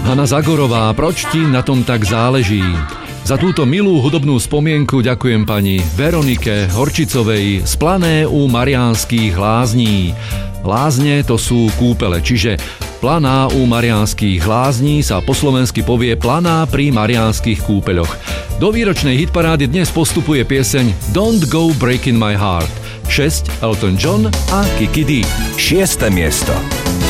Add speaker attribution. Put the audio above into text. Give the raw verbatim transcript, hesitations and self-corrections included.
Speaker 1: Hana Zagorová, proč ti na tom tak záleží? Za túto milú hudobnú spomienku ďakujem pani Veronike Horčicovej z Plané u Mariánskych lázní. Lázne to sú kúpele, čiže Planá u Mariánskych lázní sa po slovensky povie Planá pri Mariánskych kúpeľoch. Do výročnej hitparády dnes postupuje pieseň Don't Go Breaking My Heart. šesť Elton John a Kiki Dee.
Speaker 2: Šieste miesto.